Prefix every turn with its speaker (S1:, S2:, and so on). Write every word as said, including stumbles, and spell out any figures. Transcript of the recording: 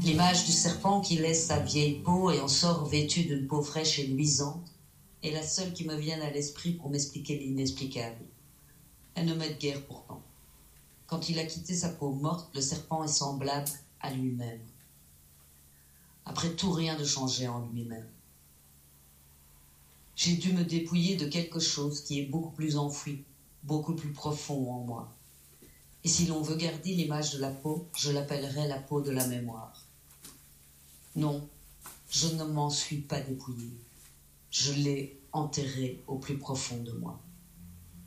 S1: L'image du serpent qui laisse sa vieille peau et en sort vêtu d'une peau fraîche et luisante est la seule qui me vienne à l'esprit pour m'expliquer l'inexplicable. Elle ne m'aide guère pourtant. Quand il a quitté sa peau morte, le serpent est semblable à lui-même. Après tout, rien de changé en lui-même. J'ai dû me dépouiller de quelque chose qui est beaucoup plus enfoui, beaucoup plus profond en moi. Et si l'on veut garder l'image de la peau, je l'appellerai la peau de la mémoire. Non, je ne m'en suis pas dépouillée. Je l'ai enterrée au plus profond de moi.